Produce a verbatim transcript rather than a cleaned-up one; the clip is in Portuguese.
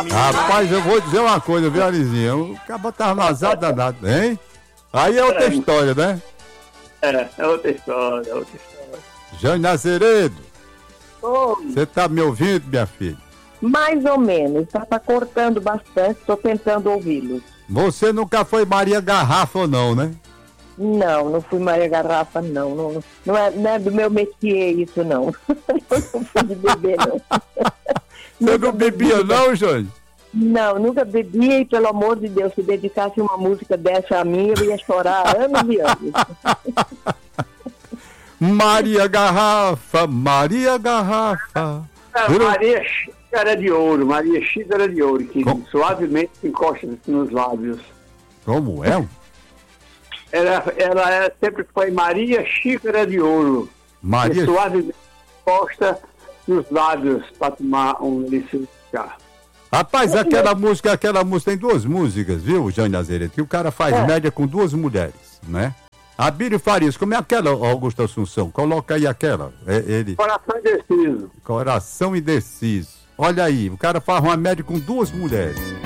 Rapaz, eu vou dizer uma coisa, viu, Alizinho? O cara tava vazado danado, hein? Aí é outra É. história, né? É, é outra história, é outra história. Jane Azeredo, Oi. você tá me ouvindo, minha filha? Mais ou menos, tá, tá cortando bastante, estou tentando ouvi-los. Você nunca foi Maria Garrafa ou não, né? Não, não fui Maria Garrafa, não. Não, não, é, não é do meu métier isso, não. Eu não fui de beber, não. Você não bebia não, Jane? Não, nunca bebia e, pelo amor de Deus, se dedicasse uma música dessa a mim, eu ia chorar anos e anos. Maria Garrafa, Maria Garrafa. É, Virou- Maria Xícara de Ouro, Maria Xícara de Ouro, que Como? suavemente encosta nos lábios. Como é? Ela, ela é- sempre foi Maria Xícara de Ouro, Maria... que suavemente encosta nos lábios para tomar um delicioso chá. Rapaz, aquela música, aquela música, tem duas músicas, viu, Jane Azeredo? Que o cara faz É. média com duas mulheres, né? A Bíblia Farias, como é aquela, Augusto Assunção? Coloca aí aquela. É, ele, Coração indeciso. coração indeciso. Olha aí, o cara faz uma média com duas mulheres.